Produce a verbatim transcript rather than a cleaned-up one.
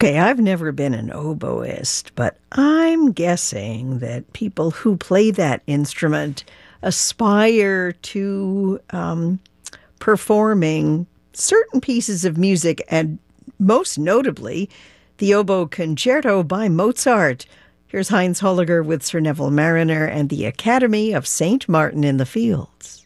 Okay, I've never been an oboist, but I'm guessing that people who play that instrument aspire to um, performing certain pieces of music, and most notably, the Oboe Concerto by Mozart. Here's Heinz Holliger with Sir Neville Mariner and the Academy of Saint Martin in the Fields.